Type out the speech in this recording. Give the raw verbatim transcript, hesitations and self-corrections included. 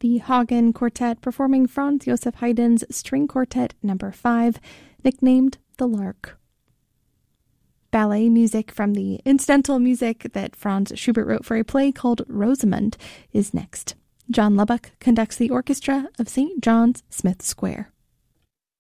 the Hagen Quartet performing Franz Joseph Haydn's String Quartet number five, nicknamed The Lark. Ballet music from the incidental music that Franz Schubert wrote for a play called Rosamund is next. John Lubbock conducts the orchestra of Saint John's, Smith Square.